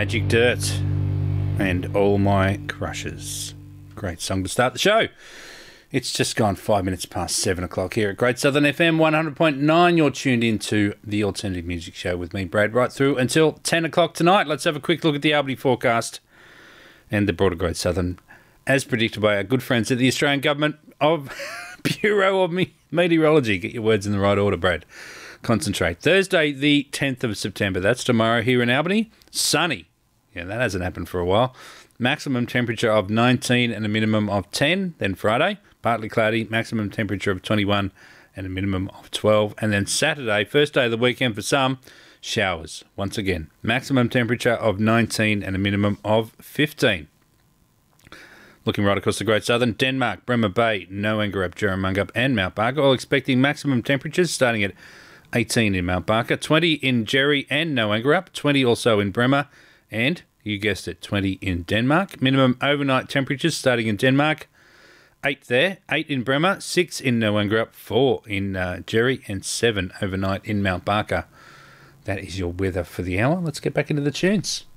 Magic Dirt and All My Crushes. Great song to start the show. It's just gone 5 minutes past 7 o'clock here at Great Southern FM 100.9. You're tuned into the Alternative Music Show with me, Brad, right through until 10 o'clock tonight. Let's have a quick look at the Albany forecast and the broader Great Southern, as predicted by our good friends at the Australian Government of Bureau of Meteorology. Get your words in the right order, Brad. Concentrate. Thursday, the 10th of September. That's tomorrow here in Albany. Sunny. Yeah, that hasn't happened for a while. Maximum temperature of 19 and a minimum of 10. Then Friday, partly cloudy, maximum temperature of 21 and a minimum of 12. And then Saturday, first day of the weekend for some, showers. Once again, maximum temperature of 19 and a minimum of 15. Looking right across the Great Southern, Denmark, Bremer Bay, Noangarup, Jerramungup and Mount Barker, all expecting maximum temperatures starting at 18 in Mount Barker, 20 in Jerry and Noangarup, 20 also in Bremer, and, you guessed it, 20 in Denmark. Minimum overnight temperatures starting in Denmark, 8 there, 8 in Bremer, 6 in Noangarup, 4 in Jerry, and 7 overnight in Mount Barker. That is your weather for the hour. Let's get back into the tunes.